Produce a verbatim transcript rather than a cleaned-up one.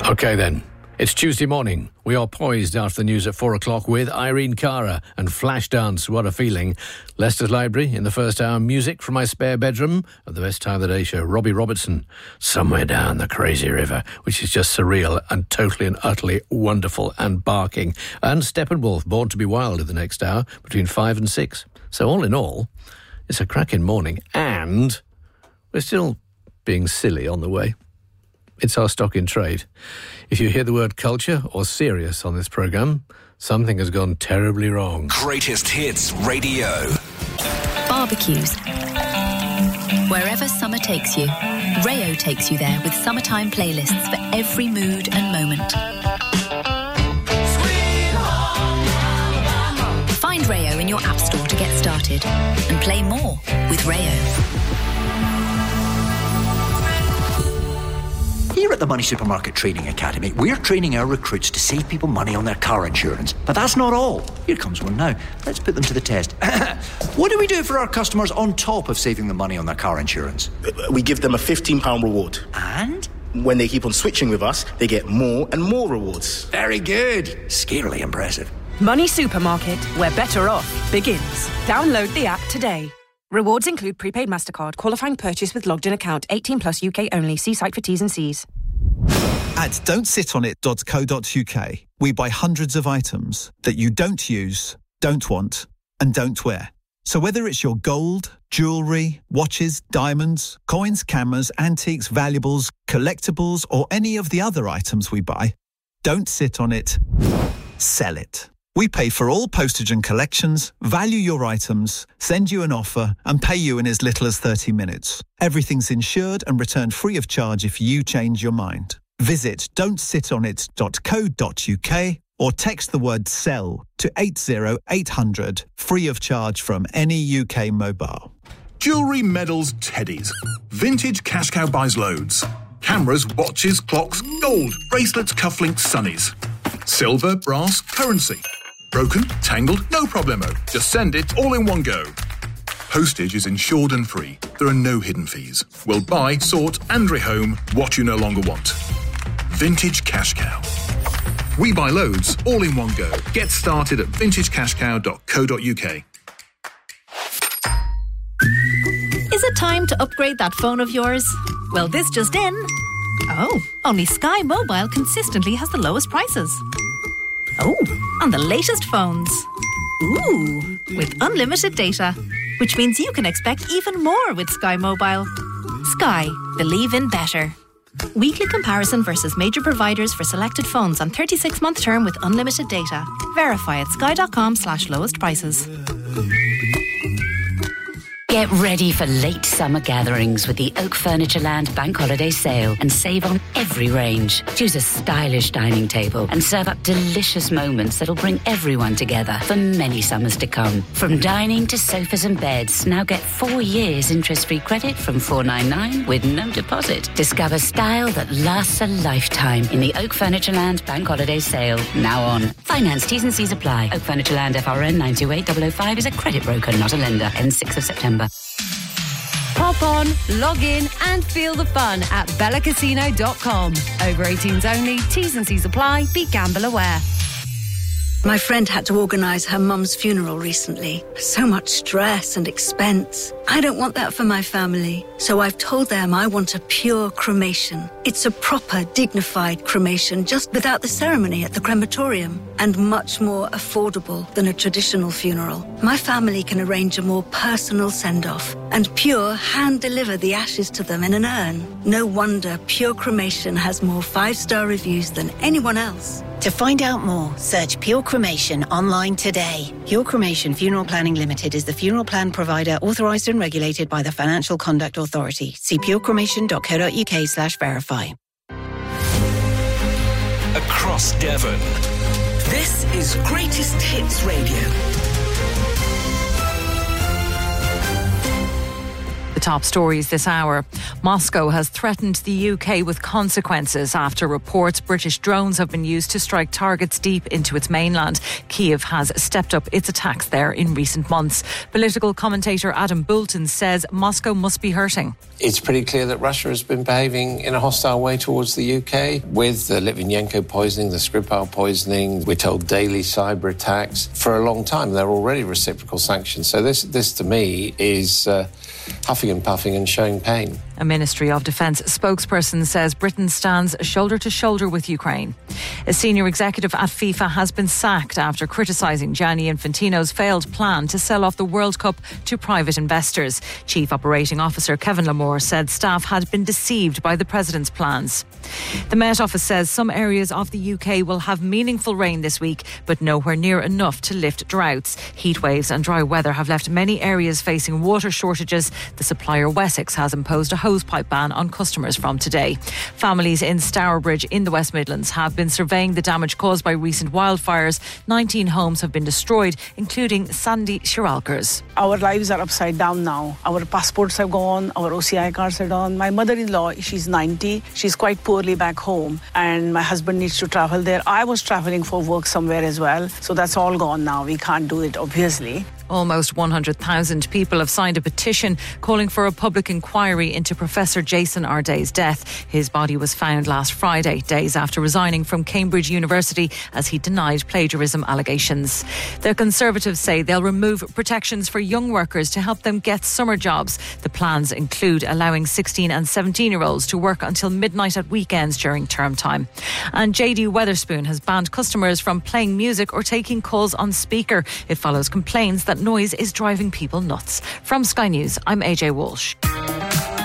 OK then, it's Tuesday morning. We are poised after the news at four o'clock with Irene Cara and Flashdance, What a Feeling. Leicester's Library in the first hour, music from my spare bedroom. At the best time of the day show, Robbie Robertson, Somewhere Down the Crazy River, which is just surreal and totally and utterly wonderful and barking. And Steppenwolf, Born to be Wild in the next hour, between five and six. So all in all, it's a cracking morning, and we're still being silly on the way. It's our stock in trade. If you hear the word culture or serious on this programme, something has gone terribly wrong. Greatest Hits Radio. Barbecues. Wherever summer takes you, Rayo takes you there with summertime playlists for every mood and moment. Find Rayo in your app store to get started and play more with Rayo. Here at the Money Supermarket Training Academy, we're training our recruits to save people money on their car insurance. But that's not all. Here comes one now. Let's put them to the test. What do we do for our customers on top of saving them money on their car insurance? We give them a fifteen pounds reward. And? When they keep on switching with us, they get more and more rewards. Very good. Scarily impressive. Money Supermarket, where better off begins. Download the app today. Rewards include prepaid MasterCard, qualifying purchase with logged-in account, eighteen plus U K only. See site for T's and C's. At don't sit on it dot co dot U K, we buy hundreds of items that you don't use, don't want, and don't wear. So whether it's your gold, jewellery, watches, diamonds, coins, cameras, antiques, valuables, collectibles, or any of the other items we buy, don't sit on it, sell it. We pay for all postage and collections, value your items, send you an offer, and pay you in as little as thirty minutes. Everything's insured and returned free of charge if you change your mind. Visit don't sit on it dot co dot U K or text the word SELL to eight zero eight hundred, free of charge from any U K mobile. Jewellery, medals, teddies. Vintage Cash Cow buys loads. Cameras, watches, clocks, gold, bracelets, cufflinks, sunnies. Silver, brass, currency. Broken, tangled, no problemo. Just send it all in one go. Postage is insured and free. There are no hidden fees. We'll buy, sort and rehome what you no longer want. Vintage Cash Cow. We buy loads all in one go. Get started at vintage cash cow dot co dot U K. Is it time to upgrade that phone of yours? Well, this just in. Oh, only Sky Mobile consistently has the lowest prices. Oh, on the latest phones. Ooh, with unlimited data, which means you can expect even more with Sky Mobile. Sky, believe in better. Weekly comparison versus major providers for selected phones on thirty-six month term with unlimited data. Verify at sky.com slash lowest prices. Get ready for late summer gatherings with the Oak Furniture Land Bank Holiday Sale and save on every range. Choose a stylish dining table and serve up delicious moments that'll bring everyone together for many summers to come. From dining to sofas and beds, now get four years interest-free credit from four ninety-nine with no deposit. Discover style that lasts a lifetime in the Oak Furniture Land Bank Holiday Sale, now on. Finance T's and C's apply. Oak Furniture Land F R N nine two eight zero zero five is a credit broker, not a lender. Ends sixth of September. Pop on, log in and feel the fun at bella casino dot com. Over eighteens only, T's and C's apply, be gamble aware. My friend had to organise her mum's funeral recently. So much stress and expense. I don't want that for my family. So I've told them I want a pure cremation. It's a proper, dignified cremation, just without the ceremony at the crematorium. And much more affordable than a traditional funeral. My family can arrange a more personal send-off. And Pure hand-deliver the ashes to them in an urn. No wonder Pure Cremation has more five-star reviews than anyone else. To find out more, search Pure Cremation online today. Pure Cremation Funeral Planning Limited is the funeral plan provider authorised and regulated by the Financial Conduct Authority. See pure cremation dot co dot U K slash verify. Across Devon. This is Greatest Hits Radio. The top stories this hour. Moscow has threatened the U K with consequences after reports British drones have been used to strike targets deep into its mainland. Kiev has stepped up its attacks there in recent months. Political commentator Adam Boulton says Moscow must be hurting. It's pretty clear that Russia has been behaving in a hostile way towards the U K with the Litvinenko poisoning, the Skripal poisoning. We're told daily cyber attacks for a long time. They're already reciprocal sanctions. So this, this to me, is uh, huffing and puffing and showing pain. A Ministry of Defence spokesperson says Britain stands shoulder to shoulder with Ukraine. A senior executive at FIFA has been sacked after criticising Gianni Infantino's failed plan to sell off the World Cup to private investors. Chief Operating Officer Kevin Lamore said staff had been deceived by the president's plans. The Met Office says some areas of the U K will have meaningful rain this week, but nowhere near enough to lift droughts. Heat waves and dry weather have left many areas facing water shortages. The supplier Wessex has imposed a hosepipe ban on customers from today. Families in Stourbridge in the West Midlands have been surveying the damage caused by recent wildfires. nineteen homes have been destroyed, including Sandy Shiralkers. Our lives are upside down now. Our passports have gone, our O C I cards are gone. My mother-in-law, she's ninety. She's quite poorly back home, and my husband needs to travel there. I was travelling for work somewhere as well, so that's all gone now. We can't do it, obviously. Almost one hundred thousand people have signed a petition calling for a public inquiry into Professor Jason Arday's death. His body was found last Friday, days after resigning from Cambridge University as he denied plagiarism allegations. The Conservatives say they'll remove protections for young workers to help them get summer jobs. The plans include allowing sixteen and seventeen-year-olds to work until midnight at weekends during term time. And J D Wetherspoon has banned customers from playing music or taking calls on speaker. It follows complaints that noise is driving people nuts. From Sky News, I'm A J Walsh.